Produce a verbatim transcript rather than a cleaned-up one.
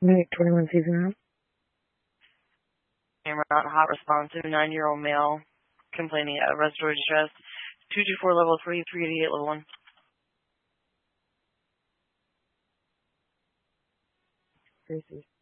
Nick twenty-one season. Camera out, hot response to nine-year-old male complaining of respiratory distress. two two four level three, three eighty-eight level one. Tracy.